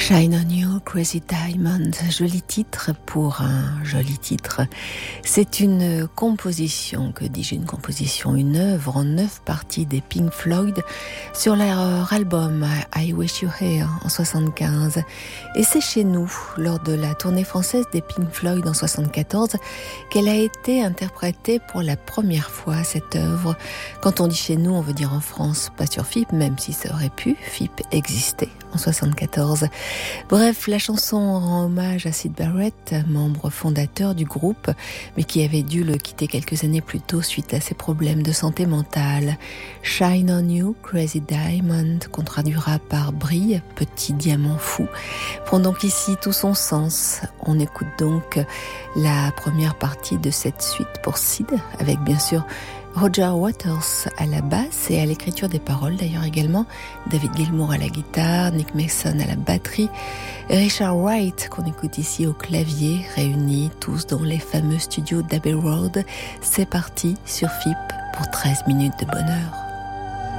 Shine on You, Crazy Diamond, joli titre pour un joli titre. C'est une composition, que dis-je, une œuvre en 9 parties des Pink Floyd sur leur album I Wish You Here en 75. Et c'est chez nous, lors de la tournée française des Pink Floyd en 74, qu'elle a été interprétée pour la première fois, cette œuvre. Quand on dit chez nous, on veut dire en France, pas sur FIP, même si ça aurait pu. FIP existait en 74. Bref, la chanson rend hommage à Syd Barrett, membre fondateur du groupe, mais qui avait dû le quitter quelques années plus tôt suite à ses problèmes de santé mentale. Shine on You, Crazy Diamond, qu'on traduira par brille, petit diamant fou, prend donc ici tout son sens. On écoute donc la première partie de cette suite pour Syd, avec bien sûr Roger Waters à la basse et à l'écriture des paroles d'ailleurs également, David Gilmour à la guitare, Nick Mason à la batterie, Richard Wright qu'on écoute ici au clavier, réunis tous dans les fameux studios d'Abbey Road. C'est parti sur FIP pour 13 minutes de bonheur.